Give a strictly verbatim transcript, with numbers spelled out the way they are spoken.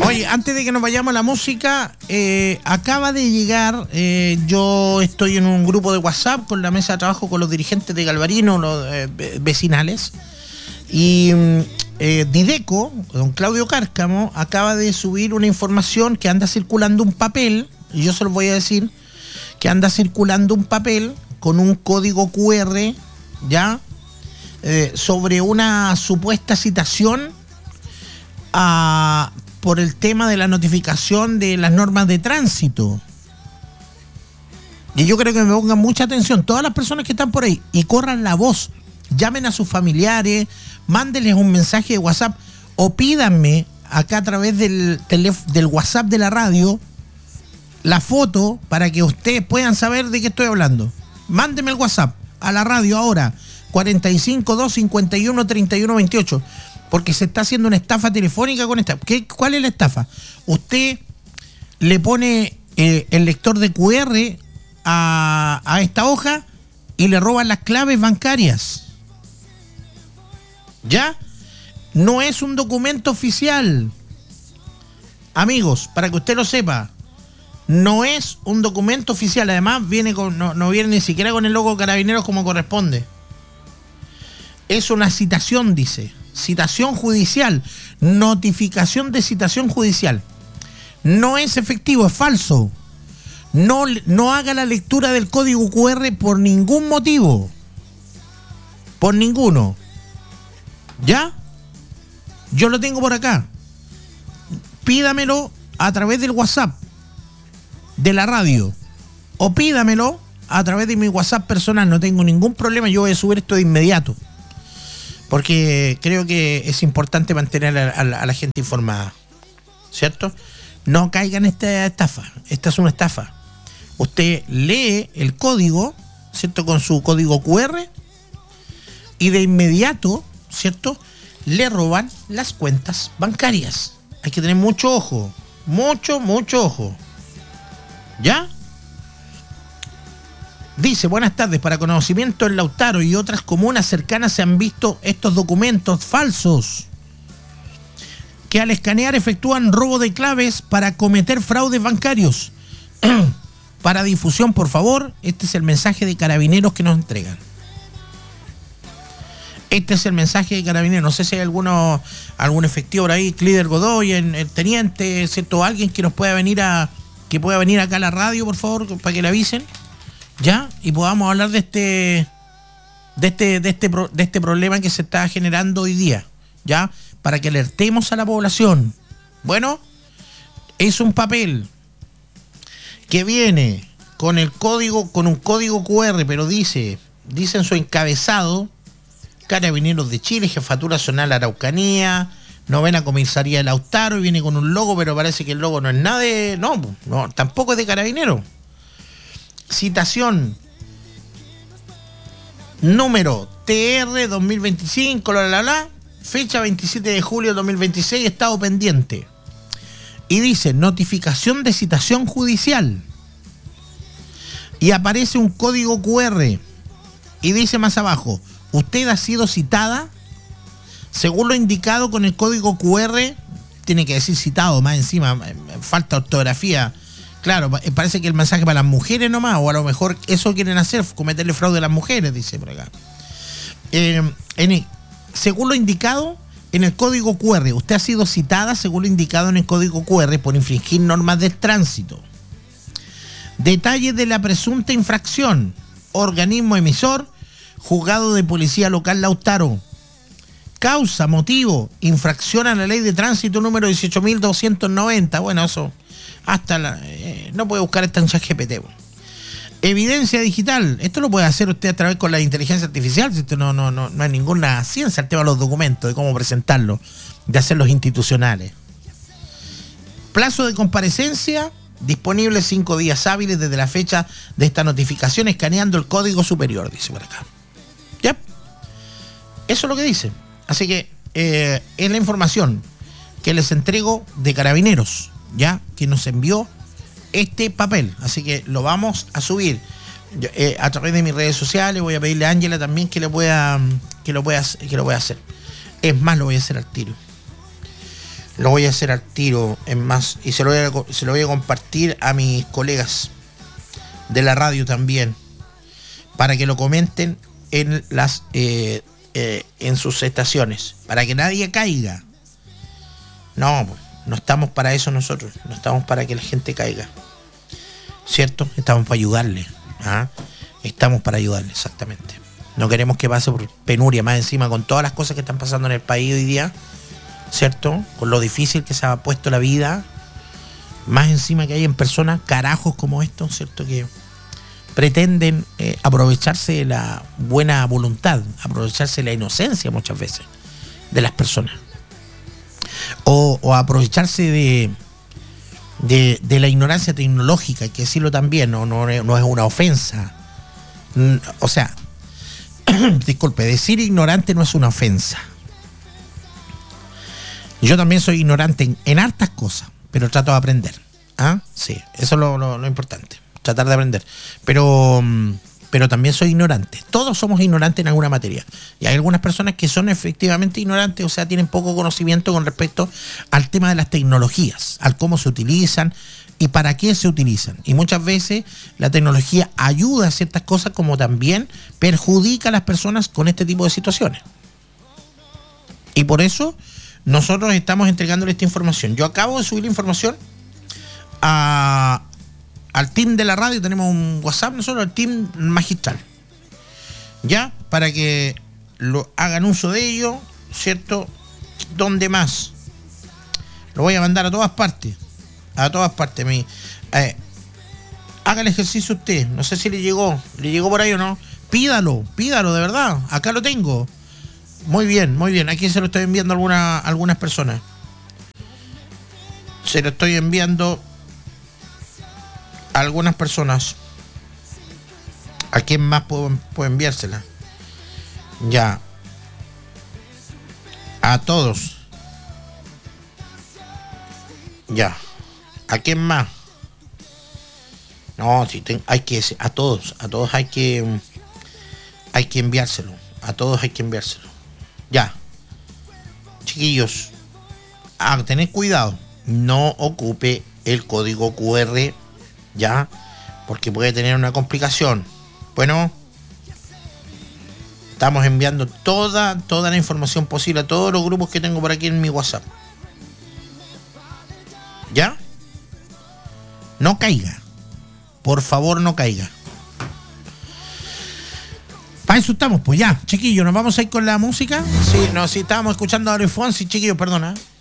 Oye, antes de que nos vayamos a la música, eh, acaba de llegar, eh, yo estoy en un grupo de WhatsApp con la mesa de trabajo con los dirigentes de Galvarino, los eh, vecinales, y eh, Dideco, don Claudio Cárcamo, acaba de subir una información que anda circulando un papel, y yo se los voy a decir, que anda circulando un papel con un código cu erre, ¿ya? Eh, sobre una supuesta citación a... por el tema de la notificación de las normas de tránsito. Y yo creo que me pongan mucha atención todas las personas que están por ahí y corran la voz, llamen a sus familiares, mándenles un mensaje de WhatsApp o pídanme acá a través del, telef- del WhatsApp de la radio la foto para que ustedes puedan saber de qué estoy hablando. Mándenme el WhatsApp a la radio ahora, cuarenta y cinco, dos cincuenta y uno, treinta y uno veintiocho. Porque se está haciendo una estafa telefónica con esta. ¿Qué, ¿Cuál es la estafa? Usted le pone eh, el lector de cu erre a, a esta hoja y le roban las claves bancarias. ¿Ya? No es un documento oficial. Amigos, para que usted lo sepa, no es un documento oficial. Además, viene con, no, no viene ni siquiera con el logo Carabineros como corresponde. Es una citación, dice. Citación judicial, notificación de citación judicial. No es efectivo, es falso. No, no haga la lectura del código cu erre por ningún motivo. Por ninguno. ¿Ya? Yo lo tengo por acá. Pídamelo a través del WhatsApp de la radio. O pídamelo a través de mi WhatsApp personal. No tengo ningún problema, yo voy a subir esto de inmediato. Porque creo que es importante mantener a, a, a la gente informada, ¿cierto? No caigan en esta estafa. Esta es una estafa. Usted lee el código, ¿cierto? Con su código cu erre y de inmediato, ¿cierto? Le roban las cuentas bancarias. Hay que tener mucho ojo. Mucho, mucho ojo. ¿Ya? Dice, buenas tardes, para conocimiento en Lautaro y otras comunas cercanas se han visto estos documentos falsos que al escanear efectúan robo de claves para cometer fraudes bancarios. Para difusión, por favor, este es el mensaje de Carabineros que nos entregan. Este es el mensaje de Carabineros. No sé si hay alguno, algún efectivo por ahí, Clider Godoy, el, el teniente, ¿cierto? Alguien que nos pueda venir a, que pueda venir acá a la radio, por favor, para que le avisen. ¿Ya? Y podamos hablar de este de este de este de este problema que se está generando hoy día, ¿ya? Para que alertemos a la población. Bueno, es un papel que viene con el código, con un código cu erre, pero dice, dice en su encabezado, Carabineros de Chile, Jefatura Zonal Araucanía, Novena Comisaría de Lautaro, y viene con un logo, pero parece que el logo no es nada de, no, no, tampoco es de Carabineros. Citación número T R dos mil veinticinco, la, la, la, fecha veintisiete de julio de dos mil veintiséis, estado pendiente. Y dice, notificación de citación judicial. Y aparece un código cu erre. Y dice más abajo, usted ha sido citada, según lo indicado con el código cu erre, tiene que decir citado, más encima, falta ortografía. Claro, parece que el mensaje para las mujeres nomás, o a lo mejor eso quieren hacer, cometerle fraude a las mujeres, dice por acá. Eh, en el, según lo indicado en el código cu erre, usted ha sido citada según lo indicado en el código cu erre por infringir normas de tránsito. Detalles de la presunta infracción. Organismo emisor, Juzgado de Policía Local Lautaro. Causa, motivo, infracción a la ley de tránsito número dieciocho mil doscientos noventa. Bueno, eso... Hasta la, eh, no puede buscar esta en ChatGPT. Evidencia digital. Esto lo puede hacer usted a través con la inteligencia artificial. Esto no, no, no, no hay ninguna ciencia el tema de los documentos, de cómo presentarlos, de hacerlos institucionales. Plazo de comparecencia disponible cinco días hábiles desde la fecha de esta notificación, escaneando el código superior, dice por acá. ¿Ya? Eso es lo que dice. Así que eh, es la información que les entrego de Carabineros, ya, que nos envió este papel, así que lo vamos a subir Yo, eh, a través de mis redes sociales. Voy a pedirle a Ángela también que lo pueda que lo pueda que lo pueda hacer. Es más, lo voy a hacer al tiro. Lo voy a hacer al tiro, en más, y se lo voy a, se lo voy a compartir a mis colegas de la radio también, para que lo comenten en las eh, eh, en sus estaciones, para que nadie caiga. No, no estamos para eso nosotros, no estamos para que la gente caiga, ¿cierto? Estamos para ayudarle, ¿ah? Estamos para ayudarle, exactamente. No queremos que pase por penuria, más encima con todas las cosas que están pasando en el país hoy día, ¿cierto? Con lo difícil que se ha puesto la vida, más encima que hay en personas, carajos como estos, ¿cierto? Que pretenden eh, aprovecharse de la buena voluntad, aprovecharse de la inocencia muchas veces de las personas. O, o aprovecharse de, de, de la ignorancia tecnológica, hay que decirlo también, no, no, no es una ofensa. O sea, disculpe, decir ignorante no es una ofensa. Yo también soy ignorante en, en hartas cosas, pero trato de aprender. ¿Ah? Sí, eso es lo, lo, lo importante, tratar de aprender. Pero, pero también soy ignorante. Todos somos ignorantes en alguna materia. Y hay algunas personas que son efectivamente ignorantes, o sea, tienen poco conocimiento con respecto al tema de las tecnologías, al cómo se utilizan y para qué se utilizan. Y muchas veces la tecnología ayuda a ciertas cosas, como también perjudica a las personas con este tipo de situaciones. Y por eso nosotros estamos entregándole esta información. Yo acabo de subir la información a, al team de la radio. Tenemos un WhatsApp nosotros, el team magistral, ya, para que lo hagan uso de ello, ¿cierto? ¿Dónde más? Lo voy a mandar a todas partes, a todas partes. Mi, eh, haga el ejercicio usted, no sé si le llegó, le llegó por ahí o no. Pídalo, pídalo de verdad, acá lo tengo. Muy bien, muy bien. Aquí se lo estoy enviando a alguna, algunas personas. Se lo estoy enviando a algunas personas. ¿A quién más puedo, puedo enviársela? Ya. A todos. Ya. ¿A quién más? No, si ten, hay que a todos, a todos hay que hay que enviárselo. A todos hay que enviárselo. Ya, chiquillos, a tener cuidado, no ocupe el código cu erre, ya, porque puede tener una complicación. Bueno, estamos enviando toda, toda la información posible a todos los grupos que tengo por aquí en mi WhatsApp. ¿Ya? No caiga, por favor no caiga. Para eso estamos, pues ya, chiquillos, nos vamos a ir con la música. Sí, no, sí, estábamos escuchando a Aure Fonsi, chiquillos, perdona.